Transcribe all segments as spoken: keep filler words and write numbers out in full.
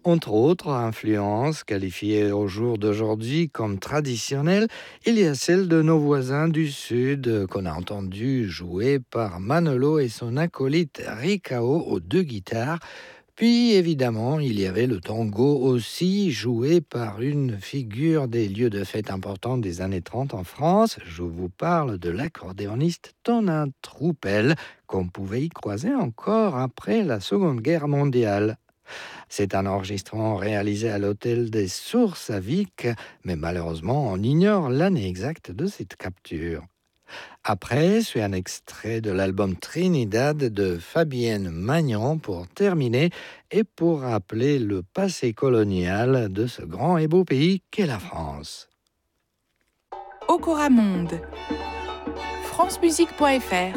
Entre autres influences qualifiées au jour d'aujourd'hui comme traditionnelles, il y a celle de nos voisins du Sud euh, qu'on a entendu jouer par Manolo et son acolyte Ricao aux deux guitares. Puis évidemment, il y avait le tango aussi, joué par une figure des lieux de fête importants des années trente en France. Je vous parle de l'accordéoniste Tonin Troupel, qu'on pouvait y croiser encore après la Seconde Guerre mondiale. C'est un enregistrement réalisé à l'hôtel des Sources à Vic, mais malheureusement, on ignore l'année exacte de cette capture. Après, c'est un extrait de l'album Trinidad de Fabienne Magnan pour terminer et pour rappeler le passé colonial de ce grand et beau pays qu'est la France. Okora Monde, francemusique point f r.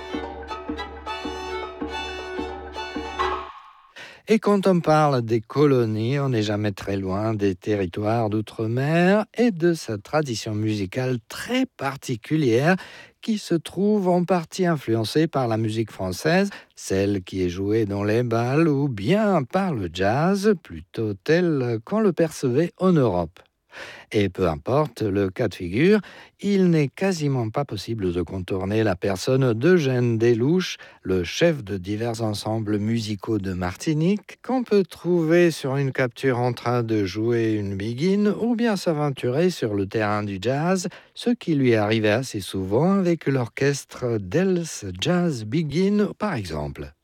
Et quand on parle des colonies, on n'est jamais très loin des territoires d'outre-mer et de sa tradition musicale très particulière qui se trouve en partie influencée par la musique française, celle qui est jouée dans les bals, ou bien par le jazz, plutôt tel qu'on le percevait en Europe. Et peu importe le cas de figure, il n'est quasiment pas possible de contourner la personne d'Eugène Delouche, le chef de divers ensembles musicaux de Martinique, qu'on peut trouver sur une capture en train de jouer une biguine ou bien s'aventurer sur le terrain du jazz, ce qui lui arrivait assez souvent avec l'orchestre d'Els Jazz Begin par exemple.